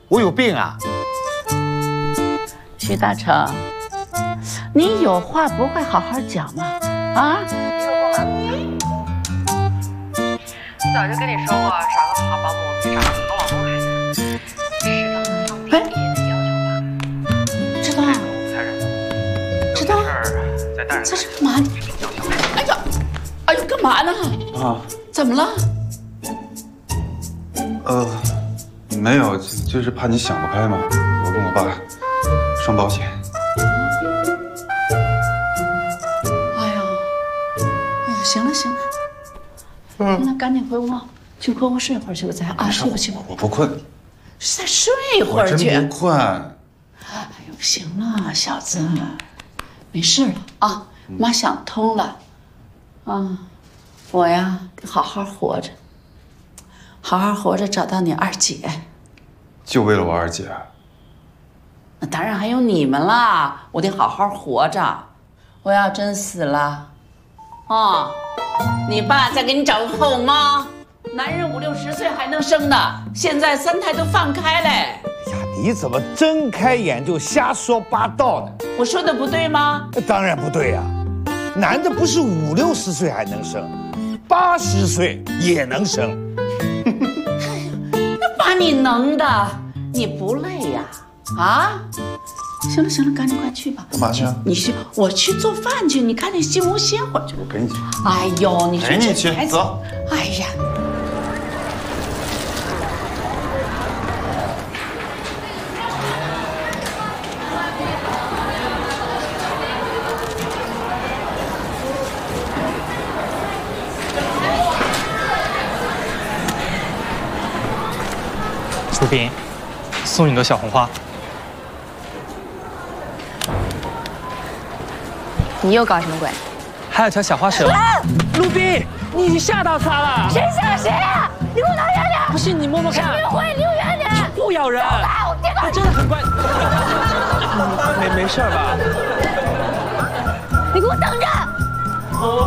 我有病啊？ 徐大成，你有话不会好好讲吗？啊？ 早就跟你说过，找个好保姆比找个好老公还难。适当的放低你的要求吧。 知道。知道。这是干嘛？哎呀，哎呦，干嘛呢？ 啊？ 怎么了？ 没有，就是怕你想不开嘛。我跟我爸双保险。 哎呀，行了行了，那赶紧回屋，去回屋睡一会儿去吧，咱啊，睡吧去吧。 我不困， 再睡一会儿去。 我真不困。 哎呦，行了，小子，没事了啊，妈想通了，啊，我呀，好好活着，好好活着，找到你二姐。 就为了我二姐？ 那当然还有你们啦！我得好好活着。我要真死了，啊，你爸再给你找个后妈。男人50、60岁还能生的，现在3胎都放开嘞。 哎呀，你怎么睁开眼就瞎说八道呢？ 我说的不对吗？ 当然不对呀，男的不是50、60岁还能生，80岁也能生。 那把你能的，你不累呀？啊？行了行了，赶紧快去吧。 干嘛去啊？ 你去，我去做饭去。你看那进屋歇会儿去。 我陪你去。 哎呦，你说这去，走。 哎呀。 楚斌，送你的小红花。 你又搞什么鬼？ 还有条小花蛇。陆斌，你已经吓到他了。 谁吓谁啊？你给我拿远点！ 不信你摸摸看。 生命会离我远点！ 不咬人。 我别搞！ 它真的很乖。没事吧？ 你给我等着！